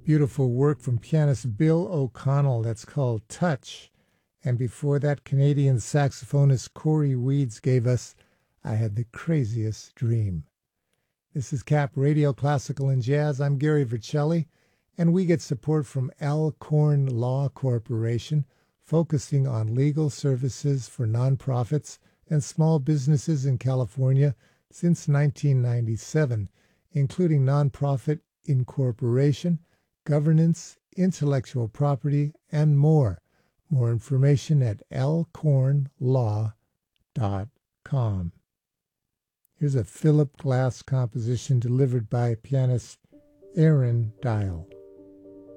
Beautiful work from pianist Bill O'Connell that's called Touch. And before that, Canadian saxophonist Corey Weeds gave us I Had the Craziest Dream. This is Cap Radio Classical and Jazz. I'm Gary Vercelli, and we get support from Alcorn Law Corporation, focusing on legal services for nonprofits and small businesses in California since 1997, including nonprofit incorporation, governance, intellectual property, and more. More information at alcornlaw.com. Here's a Philip Glass composition delivered by pianist Aaron Dial.